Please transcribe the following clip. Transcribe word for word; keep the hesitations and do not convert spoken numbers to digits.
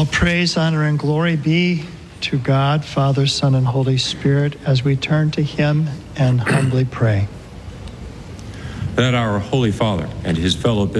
All praise, honor, and glory be to God, Father, Son, and Holy Spirit, as we turn to him and humbly pray. That our Holy Father and his fellow